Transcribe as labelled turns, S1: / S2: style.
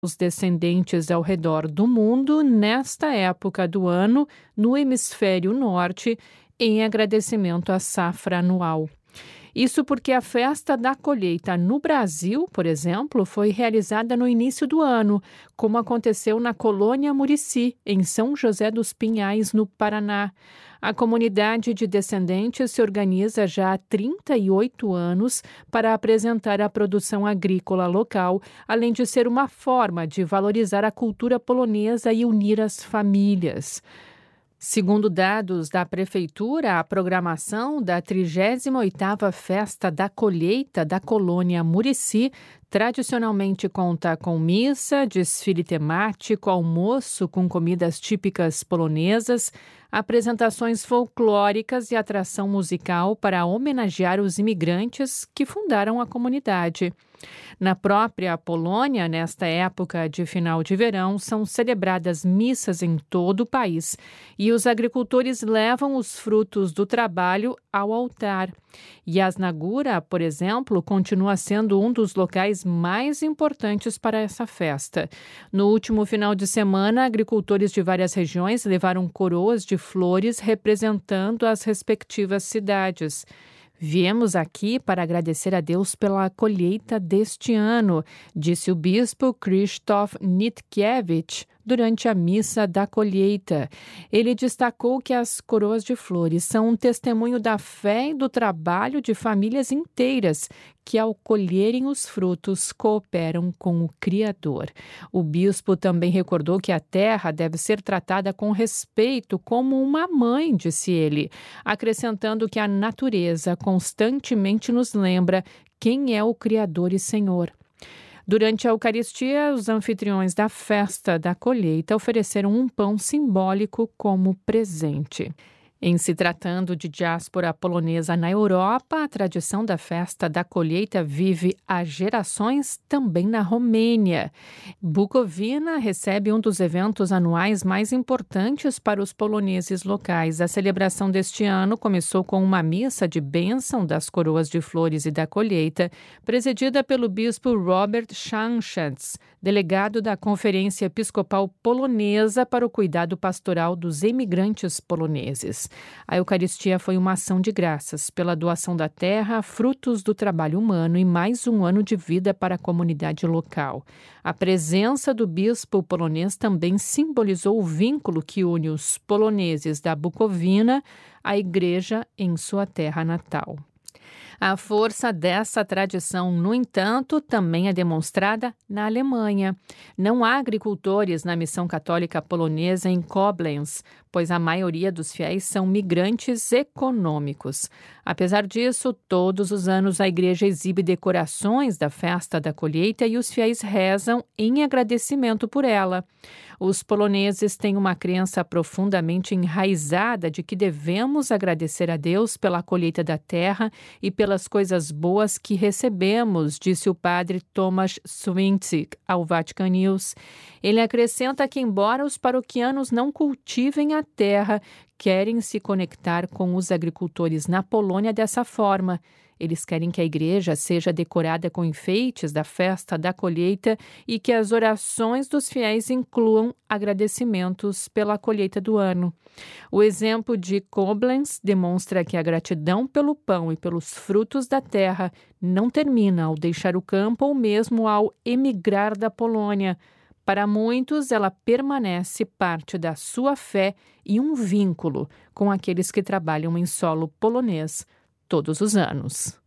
S1: os descendentes ao redor do mundo nesta época do ano no hemisfério norte, em agradecimento à safra anual. Isso porque a festa da colheita no Brasil, por exemplo, foi realizada no início do ano, como aconteceu na colônia Murici, em São José dos Pinhais, no Paraná. A comunidade de descendentes se organiza já há 38 anos para apresentar a produção agrícola local, além de ser uma forma de valorizar a cultura polonesa e unir as famílias. Segundo dados da Prefeitura, a programação da 38ª Festa da Colheita da colônia Murici tradicionalmente conta com missa, desfile temático, almoço com comidas típicas polonesas, apresentações folclóricas e atração musical para homenagear os imigrantes que fundaram a comunidade. Na própria Polônia, nesta época de final de verão, são celebradas missas em todo o país e os agricultores levam os frutos do trabalho ao altar. Jasnagóra, por exemplo, continua sendo um dos locais mais importantes para essa festa. No último final de semana, agricultores de várias regiões levaram coroas de flores representando as respectivas cidades. Viemos aqui para agradecer a Deus pela colheita deste ano, disse o bispo Krzysztof Nitkiewicz durante a missa da colheita. Ele destacou que as coroas de flores são um testemunho da fé e do trabalho de famílias inteiras que, ao colherem os frutos, cooperam com o Criador. O bispo também recordou que a terra deve ser tratada com respeito como uma mãe, disse ele, acrescentando que a natureza constantemente nos lembra quem é o Criador e Senhor. Durante a Eucaristia, os anfitriões da festa da colheita ofereceram um pão simbólico como presente. Em se tratando de diáspora polonesa na Europa, a tradição da festa da colheita vive há gerações também na Romênia. Bukovina recebe um dos eventos anuais mais importantes para os poloneses locais. A celebração deste ano começou com uma missa de bênção das coroas de flores e da colheita, presidida pelo bispo Robert Szankowicz, delegado da Conferência Episcopal Polonesa para o Cuidado Pastoral dos Imigrantes Poloneses. A Eucaristia foi uma ação de graças pela doação da terra, frutos do trabalho humano e mais um ano de vida para a comunidade local. A presença do bispo polonês também simbolizou o vínculo que une os poloneses da Bucovina à igreja em sua terra natal. A força dessa tradição, no entanto, também é demonstrada na Alemanha. Não há agricultores na missão católica polonesa em Koblenz, pois a maioria dos fiéis são migrantes econômicos. Apesar disso, todos os anos a igreja exibe decorações da festa da colheita e os fiéis rezam em agradecimento por ela. Os poloneses têm uma crença profundamente enraizada de que devemos agradecer a Deus pela colheita da terra e pelas coisas boas que recebemos, disse o padre Tomasz Swinczyk ao Vatican News. Ele acrescenta que, embora os paroquianos não cultivem a terra, querem se conectar com os agricultores na Polônia dessa forma. Eles querem que a igreja seja decorada com enfeites da festa da colheita e que as orações dos fiéis incluam agradecimentos pela colheita do ano. O exemplo de Koblenz demonstra que a gratidão pelo pão e pelos frutos da terra não termina ao deixar o campo ou mesmo ao emigrar da Polônia. Para muitos, ela permanece parte da sua fé e um vínculo com aqueles que trabalham em solo polonês todos os anos.